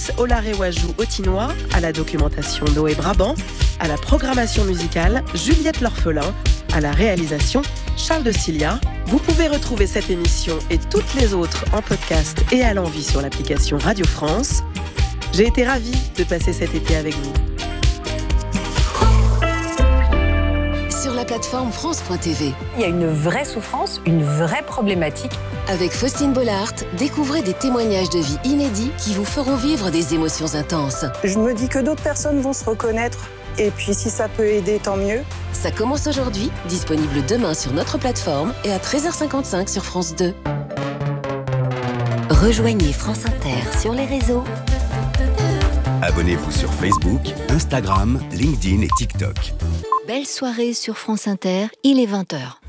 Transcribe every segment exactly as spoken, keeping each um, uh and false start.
Anaïs Olaré-Wajou-Autinois, à la documentation Noé Brabant, à la programmation musicale Juliette L'Orphelin, à la réalisation Charles de Cilia. Vous pouvez retrouver cette émission et toutes les autres en podcast et à l'envie sur l'application Radio France. J'ai été ravie de passer cet été avec vous. Sur la plateforme France point T V. Il y a une vraie souffrance, une vraie problématique. Avec Faustine Bollaert, découvrez des témoignages de vie inédits qui vous feront vivre des émotions intenses. Je me dis que d'autres personnes vont se reconnaître. Et puis si ça peut aider, tant mieux. Ça commence aujourd'hui, disponible demain sur notre plateforme et à treize heures cinquante-cinq sur France deux. Rejoignez France Inter sur les réseaux. Abonnez-vous sur Facebook, Instagram, LinkedIn et TikTok. Belle soirée sur France Inter, il est vingt heures.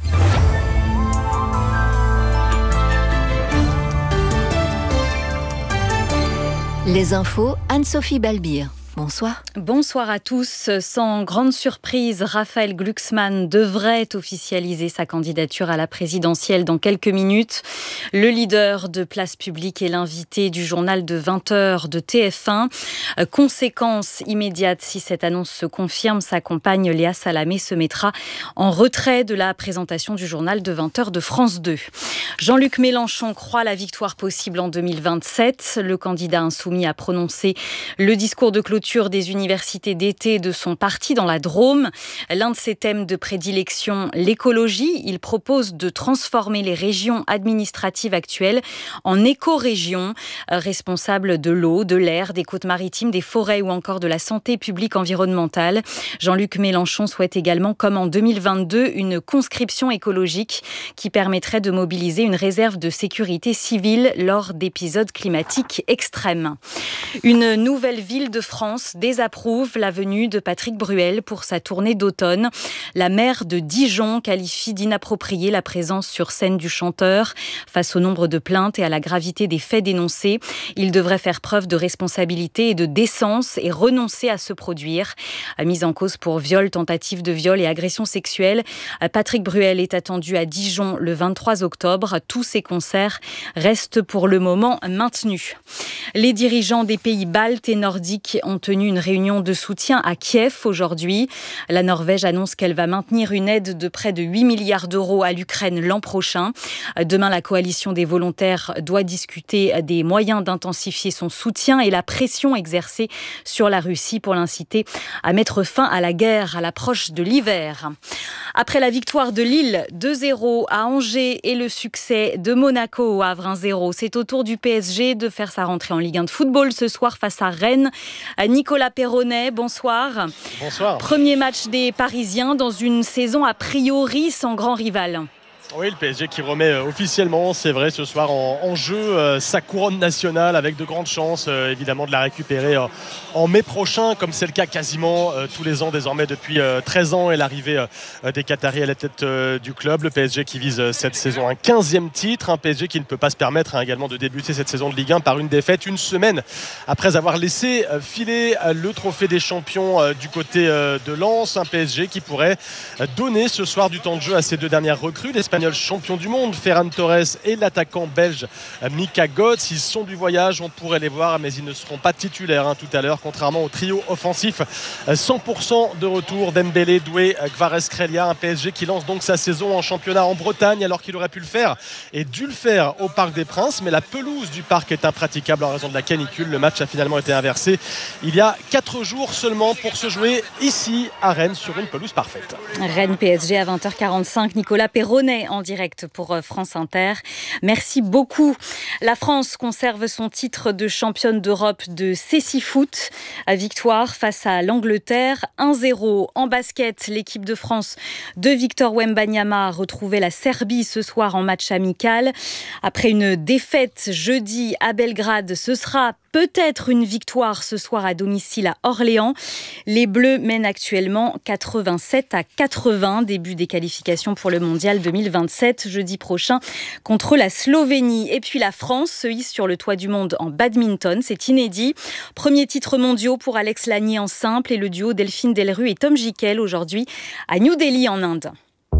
Les infos, Anne-Sophie Balbir. Bonsoir. Bonsoir à tous. Sans grande surprise, Raphaël Glucksmann devrait officialiser sa candidature à la présidentielle dans quelques minutes. Le leader de Place Publique est l'invité du journal de vingt heures de T F un. Conséquence immédiate, si cette annonce se confirme, sa compagne Léa Salamé se mettra en retrait de la présentation du journal de vingt heures de France deux. Jean-Luc Mélenchon croit la victoire possible en deux mille vingt-sept. Le candidat insoumis a prononcé le discours de clôture des universités d'été de son parti dans la Drôme. L'un de ses thèmes de prédilection, l'écologie. Il propose de transformer les régions administratives actuelles en éco-régions, responsables de l'eau, de l'air, des côtes maritimes, des forêts ou encore de la santé publique environnementale. Jean-Luc Mélenchon souhaite également, comme en deux mille vingt-deux, une conscription écologique qui permettrait de mobiliser une réserve de sécurité civile lors d'épisodes climatiques extrêmes. Une nouvelle ville de France désapprouve la venue de Patrick Bruel pour sa tournée d'automne. La maire de Dijon qualifie d'inappropriée la présence sur scène du chanteur. Face au nombre de plaintes et à la gravité des faits dénoncés, il devrait faire preuve de responsabilité et de décence et renoncer à se produire. Mise en cause pour viol, tentative de viol et agression sexuelle, Patrick Bruel est attendu à Dijon le vingt-trois octobre. Tous ses concerts restent pour le moment maintenus. Les dirigeants des pays baltes et nordiques ont tenu une réunion de soutien à Kiev aujourd'hui. La Norvège annonce qu'elle va maintenir une aide de près de huit milliards d'euros à l'Ukraine l'an prochain. Demain, la coalition des volontaires doit discuter des moyens d'intensifier son soutien et la pression exercée sur la Russie pour l'inciter à mettre fin à la guerre à l'approche de l'hiver. Après la victoire de Lille deux zéro à Angers et le succès de Monaco au Havre un zéro, c'est au tour du P S G de faire sa rentrée en Ligue un de football ce soir face à Rennes. Nicolas Perronnet, bonsoir. Bonsoir. Premier match des Parisiens dans une saison a priori sans grand rival. Oui, le P S G qui remet officiellement, c'est vrai, ce soir en, en jeu euh, sa couronne nationale avec de grandes chances euh, évidemment de la récupérer euh, en mai prochain, comme c'est le cas quasiment euh, tous les ans désormais depuis euh, treize ans et l'arrivée euh, des Qataris à la tête euh, du club. Le P S G qui vise euh, cette saison un quinzième titre, un P S G qui ne peut pas se permettre hein, également de débuter cette saison de Ligue un par une défaite une semaine après avoir laissé euh, filer euh, le trophée des champions euh, du côté euh, de Lens. Un P S G qui pourrait euh, donner ce soir du temps de jeu à ses deux dernières recrues, l'Espagnol champion du monde Ferran Torres et l'attaquant belge Mika Götze. Ils sont du voyage, on pourrait les voir, mais ils ne seront pas titulaires hein, tout à l'heure, contrairement au trio offensif cent pour cent de retour Dembélé, Doué, Kvaratskhelia. Un P S G qui lance donc sa saison en championnat en Bretagne alors qu'il aurait pu le faire et dû le faire au Parc des Princes, mais la pelouse du parc est impraticable en raison de la canicule. Le match a finalement été inversé il y a quatre jours seulement pour se jouer ici à Rennes sur une pelouse parfaite. Rennes P S G à vingt heures quarante-cinq, Nicolas Perronnet en direct pour France Inter. Merci beaucoup. La France conserve son titre de championne d'Europe de cécifoot. Victoire face à l'Angleterre, un zéro. En basket, l'équipe de France de Victor Wembanyama a retrouvé la Serbie ce soir en match amical. Après une défaite jeudi à Belgrade, ce sera peut-être une victoire ce soir à domicile à Orléans. Les Bleus mènent actuellement quatre-vingt-sept à quatre-vingts. Début des qualifications pour le Mondial deux mille vingt-sept, jeudi prochain, contre la Slovénie. Et puis la France se hisse sur le toit du monde en badminton. C'est inédit. Premier titre mondial pour Alex Lanier en simple et le duo Delphine Delru et Tom Jikel aujourd'hui à New Delhi en Inde.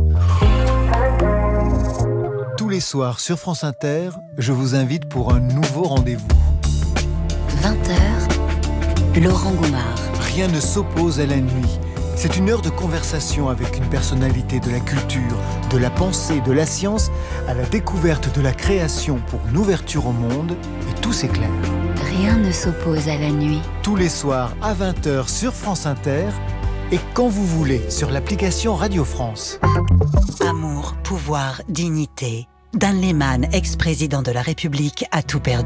Tous les soirs sur France Inter, je vous invite pour un nouveau rendez-vous. vingt heures, Laurent Goumard. Rien ne s'oppose à la nuit. C'est une heure de conversation avec une personnalité de la culture, de la pensée, de la science, à la découverte de la création pour une ouverture au monde, et tout s'éclaire. Rien ne s'oppose à la nuit. Tous les soirs à vingt heures sur France Inter et quand vous voulez sur l'application Radio France. Amour, pouvoir, dignité. Dan Lehmann, ex-président de la République, a tout perdu.